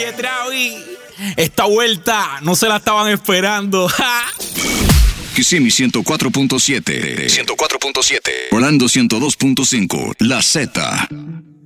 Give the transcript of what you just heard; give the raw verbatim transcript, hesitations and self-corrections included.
Oye, Travi, esta vuelta no se la estaban esperando. Kissimmee ciento cuatro punto siete. ciento cuatro punto siete. Orlando ciento dos punto cinco. La Z.